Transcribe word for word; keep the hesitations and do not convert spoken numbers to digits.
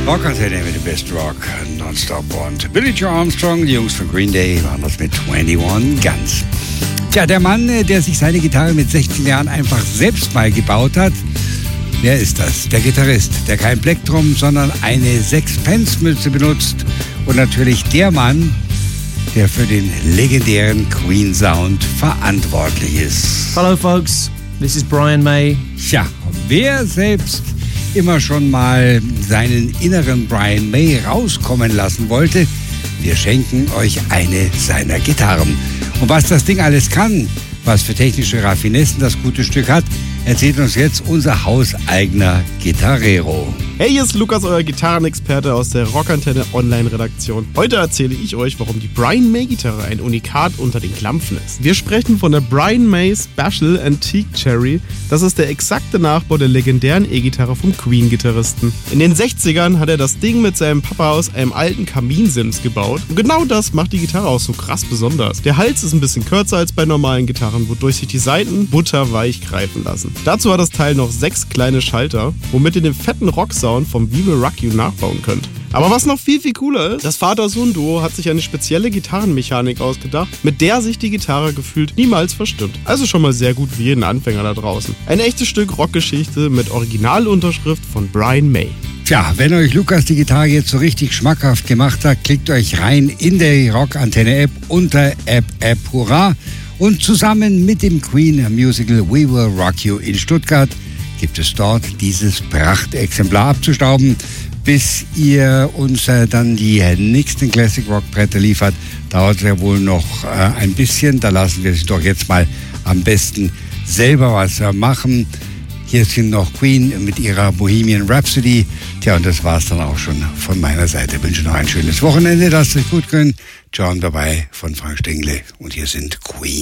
Rockantenne mit dem Best Rock Nonstop und Billy Joe Armstrong, die Jungs von Green Day, waren das mit einundzwanzig Guns. Tja, der Mann, der sich seine Gitarre mit sechzehn Jahren einfach selbst mal gebaut hat, wer ist das? Der Gitarrist, der kein Plektrum, sondern eine Sechspence-Mütze benutzt und natürlich der Mann, der für den legendären Queen-Sound verantwortlich ist. Hello folks, this is Brian May. Tja, wer selbst immer schon mal seinen inneren Brian May rauskommen lassen wollte, wir schenken euch eine seiner Gitarren. Und was das Ding alles kann, was für technische Raffinessen das gute Stück hat, erzählt uns jetzt unser hauseigener Gitarrero. Hey, hier ist Lukas, euer Gitarrenexperte aus der Rockantenne Online-Redaktion. Heute erzähle ich euch, warum die Brian May-Gitarre ein Unikat unter den Klampfen ist. Wir sprechen von der Brian May Special Antique Cherry. Das ist der exakte Nachbau der legendären E-Gitarre vom Queen-Gitarristen. In den sechzigern hat er das Ding mit seinem Papa aus einem alten Kaminsims gebaut. Und genau das macht die Gitarre auch so krass besonders. Der Hals ist ein bisschen kürzer als bei normalen Gitarren, wodurch sich die Saiten butterweich greifen lassen. Dazu hat das Teil noch sechs kleine Schalter, womit ihr den fetten Rocksound vom We Will Rock You nachbauen könnt. Aber was noch viel, viel cooler ist, das Vater-Sohn-Duo hat sich eine spezielle Gitarrenmechanik ausgedacht, mit der sich die Gitarre gefühlt niemals verstimmt. Also schon mal sehr gut für jeden Anfänger da draußen. Ein echtes Stück Rockgeschichte mit Originalunterschrift von Brian May. Tja, wenn euch Lukas die Gitarre jetzt so richtig schmackhaft gemacht hat, klickt euch rein in der Rockantenne-App unter App App Hurra. Und zusammen mit dem Queen Musical We Will Rock You in Stuttgart gibt es dort dieses Prachtexemplar abzustauben. Bis ihr uns äh, dann die nächsten Classic Rock Bretter liefert, dauert es ja wohl noch äh, ein bisschen. Da lassen wir sich doch jetzt mal am besten selber was äh, machen. Hier sind noch Queen mit ihrer Bohemian Rhapsody. Tja, und das war's dann auch schon von meiner Seite. Ich wünsche noch ein schönes Wochenende, lasst euch gut können. Ciao und dabei von Frank Stengle. Und hier sind Queen.